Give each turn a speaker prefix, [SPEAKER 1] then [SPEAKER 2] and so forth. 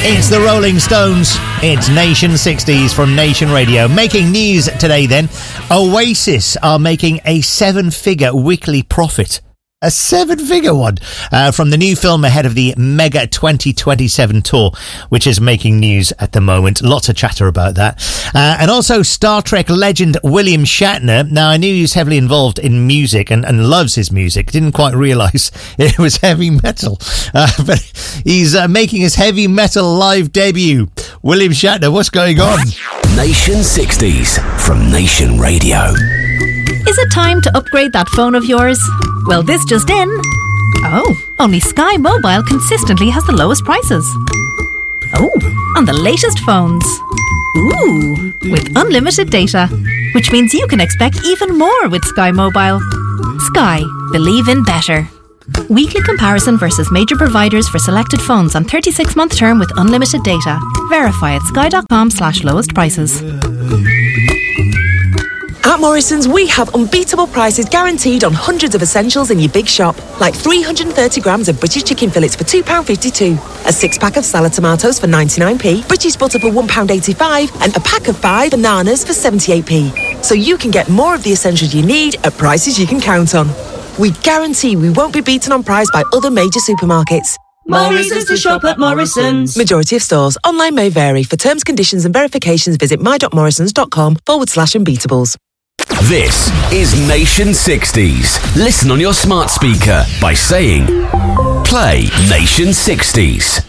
[SPEAKER 1] It's the Rolling Stones. It's Nation 60s from Nation Radio. Making news today then. Oasis are making a 7-figure weekly profit. A 7-figure one from the new film ahead of the Mega 2027 tour, which is making news at the moment. Lots of chatter about that. And also Star Trek legend William Shatner. Now, I knew he was heavily involved in music and loves his music. Didn't quite realise it was heavy metal. But he's making his heavy metal live debut. William Shatner, what's going on?
[SPEAKER 2] Nation 60s from Nation Radio.
[SPEAKER 3] Is it time to upgrade that phone of yours? Well, this just in. Oh, only Sky Mobile consistently has the lowest prices. Oh, on the latest phones. Ooh, with unlimited data, which means you can expect even more with Sky Mobile. Sky, believe in better. Weekly comparison versus major providers for selected phones on 36-month term with unlimited data. Verify at sky.com/lowest prices.
[SPEAKER 4] At Morrison's, we have unbeatable prices guaranteed on hundreds of essentials in your big shop, like 330 grams of British chicken fillets for £2.52, a 6-pack of salad tomatoes for 99p, British butter for £1.85, and a pack of 5 bananas for 78p. So you can get more of the essentials you need at prices you can count on. We guarantee we won't be beaten on price by other major supermarkets.
[SPEAKER 5] Morrison's to shop at Morrison's.
[SPEAKER 4] Majority of stores. Online may vary. For terms, conditions and verifications, visit my.morrisons.com/unbeatables.
[SPEAKER 2] This is Nation 60s. Listen on your smart speaker by saying, play Nation 60s.